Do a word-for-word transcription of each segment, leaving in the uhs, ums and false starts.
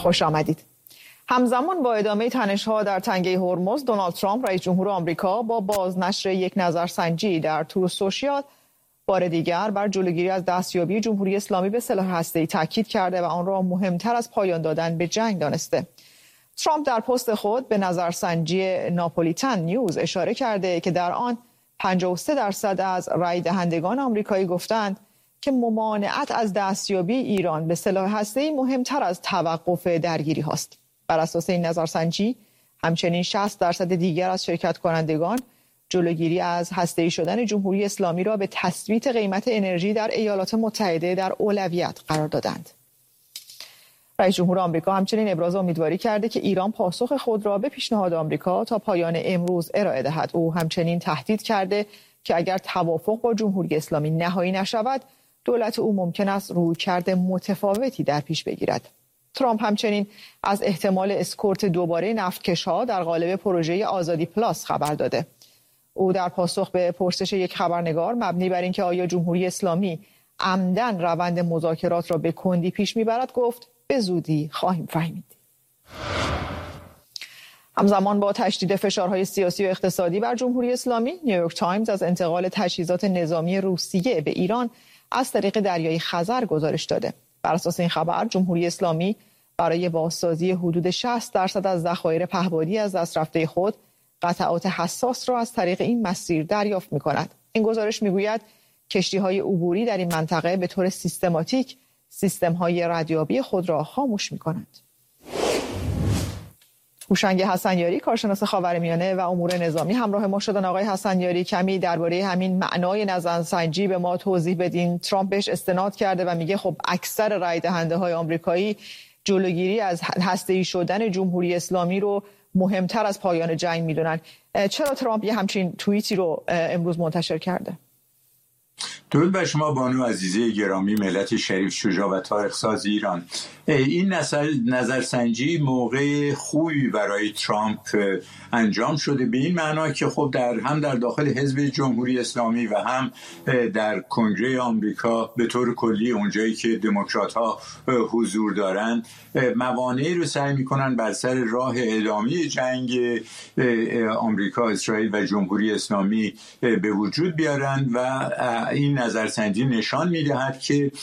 خوش آمدید. همزمان با ادامه تنش‌ها در تنگه هرمز، دونالد ترامپ رئیس جمهور آمریکا با بازنشر یک نظرسنجی در تروث سوشیال بار دیگر بر جلوگیری از دستیابی جمهوری اسلامی به سلاح هسته‌ای تاکید کرده و آن را مهمتر از پایان دادن به جنگ دانسته. ترامپ در پست خود به نظرسنجی ناپولیتن نیوز اشاره کرده که در آن پنجاه و سه درصد از رای دهندگان آمریکایی گفتند که ممانعت از دستیابی ایران به سلاح هسته‌ای مهمتر از توقف درگیری هاست. بر اساس این نظرسنجی همچنین شصت درصد دیگر از شرکت کنندگان جلوگیری از هسته‌ای شدن جمهوری اسلامی را به تثبیت قیمت انرژی در ایالات متحده در اولویت قرار دادند. رئیس جمهور آمریکا همچنین ابراز امیدواری کرده که ایران پاسخ خود را به پیشنهاد آمریکا تا پایان امروز ارائه دهد. او همچنین تهدید کرده که اگر توافق با جمهوری اسلامی نهایی نشود، دولت او ممکن است رویکرد متفاوتی در پیش بگیرد. ترامپ همچنین از احتمال اسکورت دوباره نفتکش‌ها در قالب پروژه آزادی پلاس خبر داده. او در پاسخ به پرسش یک خبرنگار مبنی بر اینکه آیا جمهوری اسلامی عمدن روند مذاکرات را به کندی پیش میبرد گفت به زودی خواهیم فهمید. همزمان با تشدید فشارهای سیاسی و اقتصادی بر جمهوری اسلامی، نیویورک تایمز از انتقال تجهیزات نظامی روسیه به ایران از طریق دریای خزر گزارش داده. بر اساس این خبر، جمهوری اسلامی برای بازسازی حدود شصت درصد از ذخایر پهپادی از دست رفته خود قطعات حساس را از طریق این مسیر دریافت می‌کند. این گزارش می‌گوید کشتی‌های عبوری در این منطقه به طور سیستماتیک سیستم‌های ردیابی خود را خاموش می‌کنند. هوشنگ حسنیاری، کارشناس خاورمیانه و امور نظامی، همراه ما شدن. آقای حسنیاری، کمی درباره همین معنای نظرسنجی به ما توضیح بدین. ترامپ بهش استناد کرده و میگه خب اکثر رای دهنده های آمریکایی جلوگیری از هسته‌ای شدن جمهوری اسلامی رو مهمتر از پایان جنگ میدونن. چرا ترامپ یه همچین توییتی رو امروز منتشر کرده؟ درود بر شما بانو عزیزه گرامی، ملت شریف، شجاع و تاریخ‌ساز ایران. این نظرسنجی موقع خوبی برای ترامپ انجام شده، به این معنا که خب در هم در داخل حزب جمهوری اسلامی و هم در کنگره آمریکا به طور کلی اونجایی که دموکرات‌ها حضور دارند موانعی رو سعی می‌کنن بر سر راه ادامه جنگ آمریکا، اسرائیل و جمهوری اسلامی به وجود بیارن و این نظرسنجی نشان می‌دهد که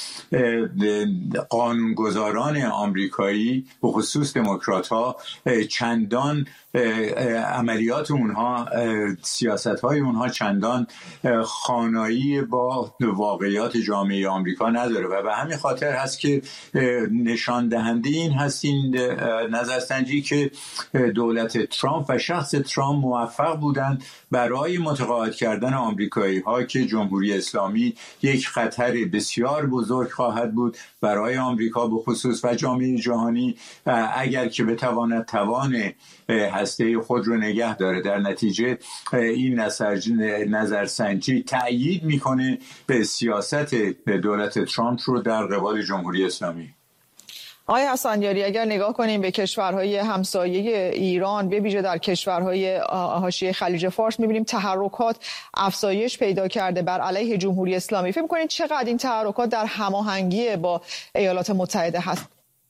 قانونگذاران آمریکایی به خصوص دموکرات‌ها چندان عملیات اونها، سیاست‌های اونها چندان خانایی با واقعیات جامعه آمریکا نداره و به همین خاطر هست که نشان دهنده این هست این نظرسنجی که دولت ترامپ و شخص ترامپ موفق بودند برای متقاعد کردن آمریکایی‌ها که جمهوری اسلامی یک خطر بسیار بزرگ خواهد بود برای آمریکا به خصوص و جامعه جهانی اگر که بتواند توان هسته خود رو نگه داره. در نتیجه این نظرسنجی تأیید میکنه به سیاست دولت ترامپ رو در قبال جمهوری اسلامی. آقای حسنیاری، اگر نگاه کنیم به کشورهای همسایه ایران، به ویژه در کشورهای حاشیه خلیج فارس، می‌بینیم تحرکات افزایش پیدا کرده بر علیه جمهوری اسلامی. فکر می‌کنید چقدر این تحرکات در هماهنگی با ایالات متحده هست؟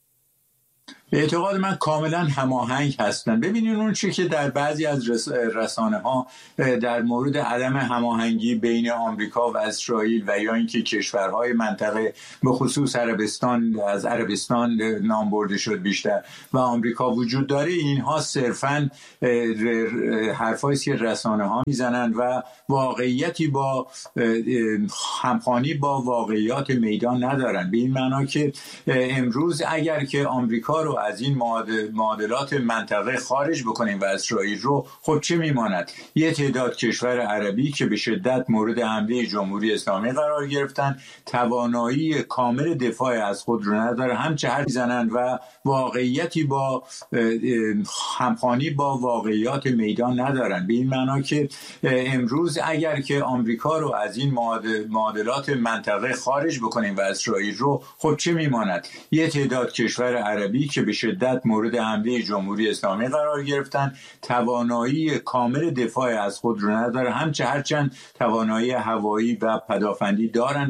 به اعتقاد من کاملا هماهنگ هستن. ببینید اون چیزی که در بعضی از رسانه ها در مورد عدم هماهنگی بین آمریکا و اسرائیل و یا اینکه کشورهای منطقه به خصوص عربستان از عربستان نام برده شد بیشتر و آمریکا وجود داره، اینها صرفا حرفایی که رسانه ها میزنن و واقعیتی با همخوانی با واقعیات میدان ندارن. به این معنا که امروز اگر که آمریکا رو از این معادلات منطقه خارج بکنیم و اسرائیل رو، خب چه میماند؟ یه تعداد کشور عربی که به شدت مورد حمله جمهوری اسلامی قرار گرفتن، توانایی کامل دفاع از خود رو نداره، هم چه حرفی زنن و واقعیتی با همخوانی با واقعیات میدان ندارن. به این معنا که امروز اگر که آمریکا رو از این معادلات منطقه خارج بکنیم و اسرائیل رو، خب چه میماند؟ یه تعداد کشور عربی که به شدت مورد حمله جمهوری اسلامی قرار گرفتن، توانایی کامل دفاع از خود رو نداره، هم چه هرچند توانایی هوایی و پدافندی دارن